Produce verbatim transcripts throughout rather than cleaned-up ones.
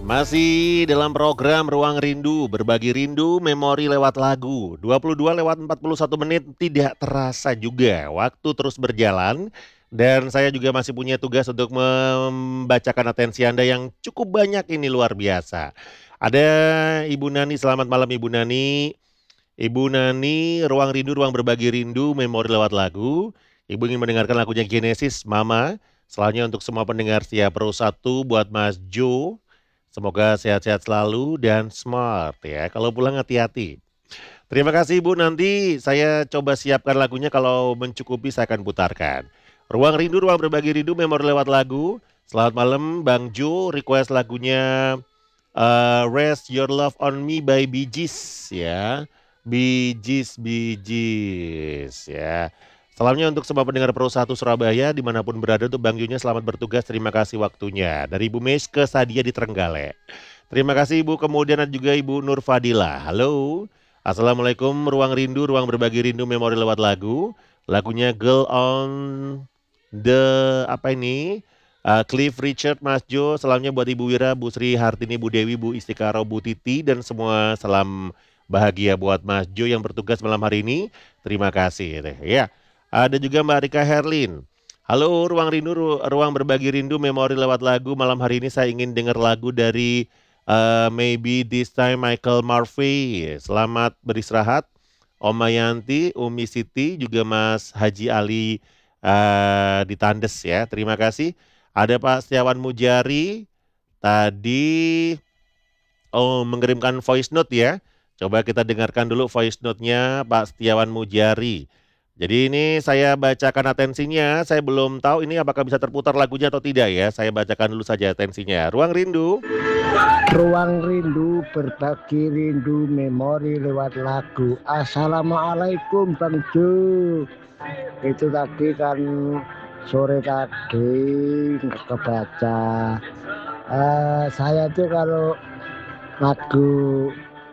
Masih dalam program Ruang Rindu, berbagi rindu, memori lewat lagu. dua puluh dua lewat empat puluh satu menit, tidak terasa juga. Waktu terus berjalan, dan saya juga masih punya tugas untuk membacakan atensi Anda yang cukup banyak ini, luar biasa. Ada Ibu Nani, selamat malam Ibu Nani. Ibu Nani, Ruang Rindu, Ruang Berbagi Rindu, memori lewat lagu. Ibu ingin mendengarkan lagunya Genesis, Mama. Selanjutnya untuk semua pendengar siap Pro satu buat Mas Jo. Semoga sehat-sehat selalu dan smart ya. Kalau pulang hati-hati. Terima kasih Ibu, nanti saya coba siapkan lagunya, kalau mencukupi saya akan putarkan. Ruang Rindu, Ruang Berbagi Rindu, memori lewat lagu. Selamat malam Bang Jo, request lagunya uh, Rest Your Love on Me by Bee Gees ya. Bee Gees, Bee Gees ya. Salamnya untuk semua pendengar Pro satu Surabaya dimanapun berada, untuk Bang Jonya selamat bertugas, terima kasih waktunya. Dari Ibu Meis ke Sadia di Trenggalek. Terima kasih Ibu, kemudian ada juga Ibu Nur Fadila. Halo. Assalamualaikum, Ruang Rindu, Ruang Berbagi Rindu, memori lewat lagu. Lagunya Girl on the apa ini? Uh, Cliff Richard, Mas Jo, salamnya buat Ibu Wira, Bu Sri Hartini, Bu Dewi, Bu Istikaro, Bu Titi, dan semua salam bahagia buat Mas Jo yang bertugas malam hari ini. Terima kasih. Ya, ada juga Mbak Rika Herlin. Halo Ruang Rindu, Ru- Ruang Berbagi Rindu, memori lewat lagu. Malam hari ini saya ingin dengar lagu dari uh, Maybe This Time Michael Murphy. Selamat beristirahat. Om Mayanti, Umi Siti, juga Mas Haji Ali uh, di Tandes ya. Terima kasih. Ada Pak Setiawan Mujari tadi oh mengirimkan voice note ya. Coba kita dengarkan dulu voice note-nya Pak Setiawan Mujari. Jadi ini saya bacakan atensinya, saya belum tahu ini apakah bisa terputar lagunya atau tidak ya. Saya bacakan dulu saja atensinya. Ruang Rindu. Ruang rindu, berbagi rindu, memori lewat lagu. Assalamualaikum Bang Jo. Itu tadi kan sore tadi nggak kebaca. Eh, saya tuh kalau lagu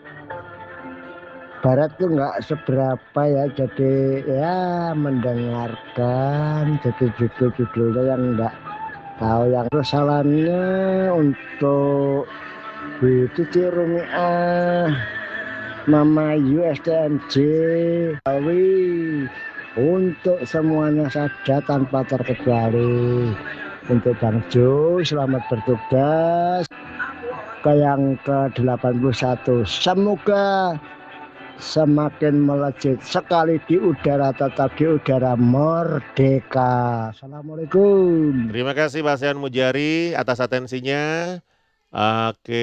barat tuh nggak seberapa ya, jadi ya mendengarkan, jadi judul-judulnya yang nggak tahu. Yang kesalahannya untuk Bu Titi Rumiah, Mama U S T M J, Awi, untuk semuanya saja tanpa terkecuali. Untuk Bang Jo, selamat bertugas ke yang ke delapan puluh satu. Semoga semakin melejit sekali di udara, tetap di udara merdeka. Assalamualaikum. Terima kasih Pak Setiawan Mujari atas atensinya. Oke.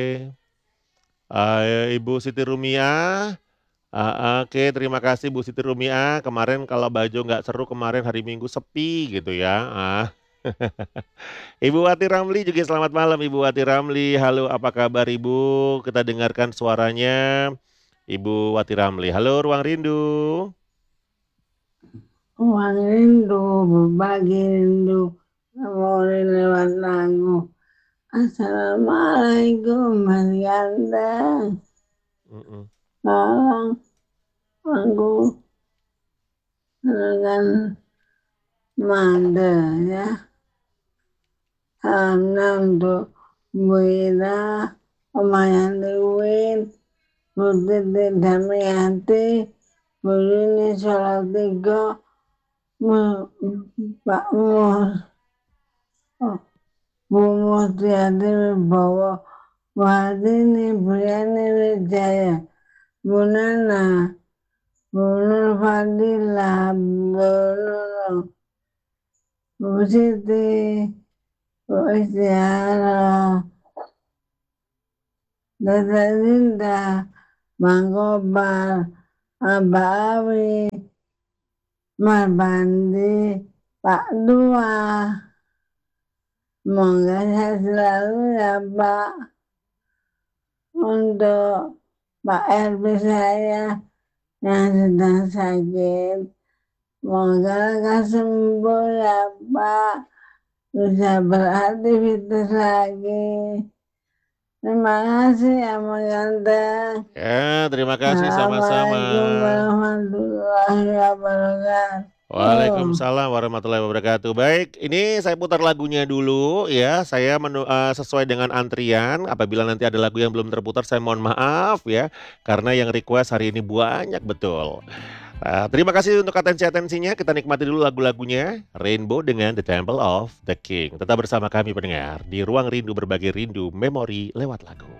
Uh, Ibu Siti Rumia. Uh, Oke, terima kasih Bu Siti Rumia. Kemarin kalau Bajo nggak seru, kemarin hari Minggu sepi gitu ya. Ah. Ibu Wati Ramli juga selamat malam Ibu Wati Ramli. Halo, apa kabar Ibu? Kita dengarkan suaranya Ibu Wati Ramli. Halo, Ruang Rindu. Ruang rindu, berbagi rindu, memori lewat lagu. Assalamualaikum Mas Ganteng. Mm-mm. Tolong aku dengan Manda ya. Salam untuk Bu Ira, Omayan Lewin, Bu Titi Damianti, Bu Yuni Salatiga, Pak Mus, Bu Mustiati Wibowo, Bu Hadini, Bu Yani Wijaya, Bu Nana, Bu Nur Fadila, Bu Nurul, Bu Siti, Bu Istiara, Dada Linda, Bang Kobar, Abah Awi, Mas Bandi, Pak Dua. Semoga sehat selalu ya Pak. Untuk Pak R B saya yang sedang sakit, semoga lekas sembuh ya Pak. Bisa beraktivitas lagi. Terima kasih ya Mas Ganteng. Ya, terima kasih Assalamualaikum sama-sama. warahmatullahi wabarakatuh. Oh. Waalaikumsalam warahmatullahi wabarakatuh. Baik, ini saya putar lagunya dulu ya. Saya menu eee, sesuai dengan antrian. Apabila nanti ada lagu yang belum terputar, saya mohon maaf ya, karena yang request hari ini banyak betul. Eee, terima kasih untuk atensi-atensinya. Kita nikmati dulu lagu-lagunya. Rainbow dengan The Temple of the King. Tetap bersama kami pendengar di Ruang Rindu Berbagi Rindu Memori lewat lagu.